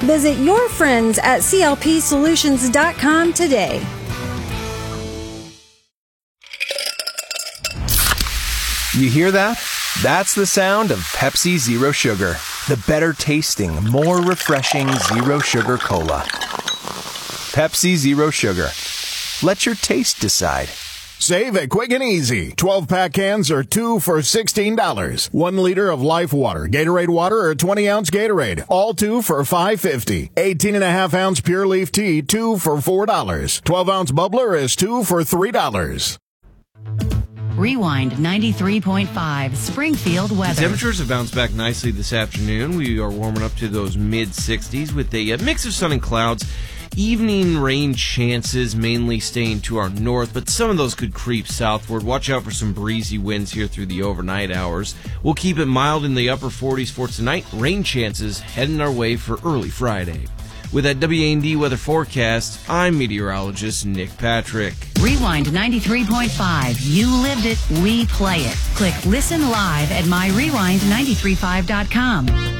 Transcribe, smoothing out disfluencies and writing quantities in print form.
Visit your friends at clpsolutions.com today. You hear that? That's the sound of Pepsi Zero Sugar, the better tasting, more refreshing Zero Sugar Cola. Pepsi Zero Sugar. Let your taste decide. Save at Quick and Easy. 12-pack cans are 2 for $16. 1 liter of Life Water, Gatorade Water, or 20-ounce Gatorade. All 2 for $5.50. 18.5-ounce Pure Leaf Tea, 2 for $4. 12-ounce Bubbler is 2 for $3. Rewind 93.5 Springfield weather. Temperatures have bounced back nicely this afternoon. We are warming up to those mid-60s with a mix of sun and clouds. Evening rain chances mainly staying to our north, but some of those could creep southward. Watch out for some breezy winds here through the overnight hours. We'll keep it mild in the upper 40s for tonight. Rain chances heading our way for early Friday. With that WAND weather forecast, I'm meteorologist Nick Patrick. Rewind 93.5. You lived it, we play it. Click Listen Live at myrewind935.com.